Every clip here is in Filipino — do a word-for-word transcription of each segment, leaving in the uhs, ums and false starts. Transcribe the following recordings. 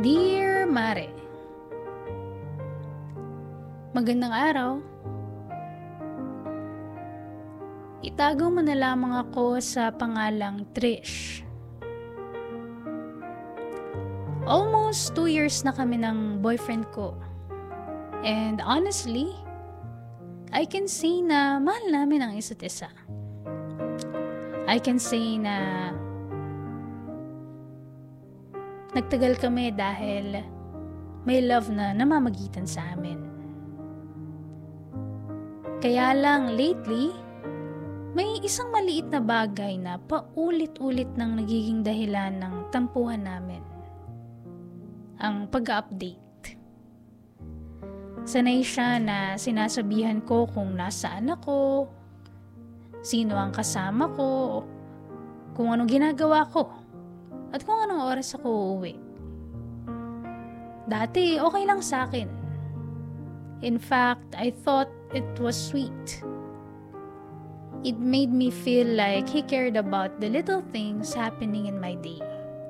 Dear Mare, magandang araw. Itago mo na lamang ako sa pangalang Trish. Almost two years na kami ng boyfriend ko. And honestly, I can say na mahal namin ang isa't isa. I can say na nagtagal kami dahil may love na namamagitan sa amin. Kaya lang lately, may isang maliit na bagay na paulit-ulit nang nagiging dahilan ng tampuhan namin. Ang pag-update. Sanay siya na sinasabihan ko kung nasaan ako, sino ang kasama ko, kung anong ginagawa ko, at kung anong oras ako uuwi. Dati, okay lang sa akin. In fact, I thought it was sweet. It made me feel like he cared about the little things happening in my day.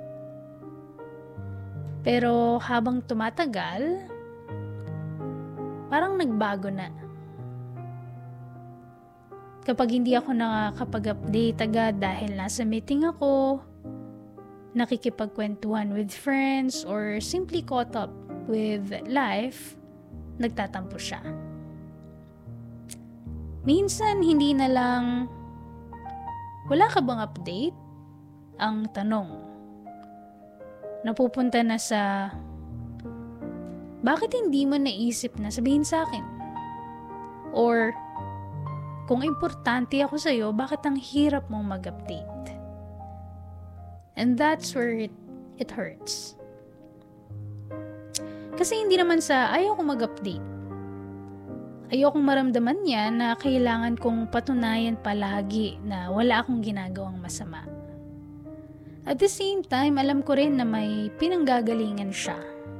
Pero habang tumatagal, parang nagbago na. Kapag hindi ako nakakapag-update agad dahil nasa meeting ako, nakikipagkwentuhan with friends, or simply caught up with life, nagtatampo siya. Minsan, hindi na lang, wala ka bang update? Ang tanong. Napupunta na sa, bakit hindi mo naisip na sabihin sa akin? Or, kung importante ako sa'yo, bakit ang hirap mong mag-update? And that's where it, it hurts. Kasi hindi naman sa ayaw kong mag-update. Ayokong maramdaman niya na kailangan kong patunayan palagi na wala akong ginagawang masama. At the same time, alam ko rin na may pinanggagalingan siya.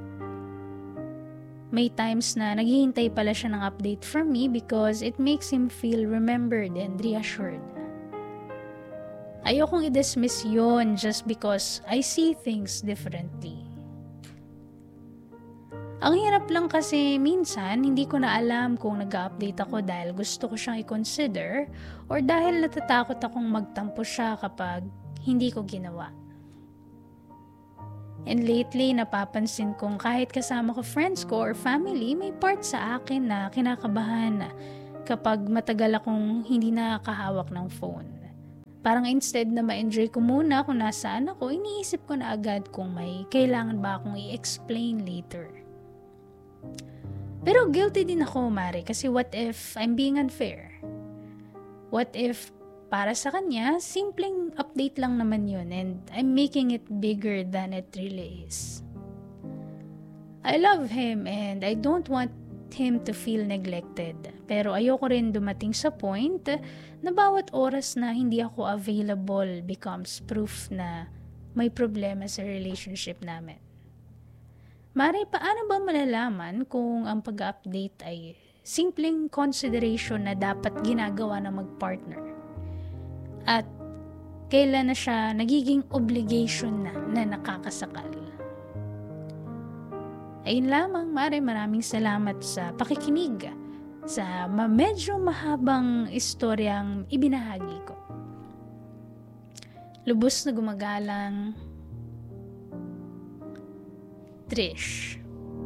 May times na naghihintay pala siya ng update from me because it makes him feel remembered and reassured. Ayokong i-dismiss yun just because I see things differently. Ang hirap lang kasi minsan hindi ko na alam kung nag-update ako dahil gusto ko siyang i-consider or dahil natatakot akong magtampo siya kapag hindi ko ginawa. And lately, napapansin kong kahit kasama ko friends ko or family, may part sa akin na kinakabahan kapag matagal akong hindi nakakahawak ng phone. Parang instead na ma-enjoy ko muna kung nasaan ako, iniisip ko na agad kung may kailangan ba akong i-explain later. Pero guilty din ako, Mare, kasi what if I'm being unfair? What if para sa kanya, simpleng update lang naman yun and I'm making it bigger than it really is. I love him and I don't want him to feel neglected. Pero ayoko rin dumating sa point na bawat oras na hindi ako available becomes proof na may problema sa relationship namin. Mare, paano ba malalaman kung ang pag-update ay simpleng consideration na dapat ginagawa ng mag-partner? At kailan na siya nagiging obligation na na nakakasakal? Ayun lamang, Mare, maraming salamat sa pakikinig sa medyo mahabang istoryang ibinahagi ko. Lubos na gumagalang, Trish.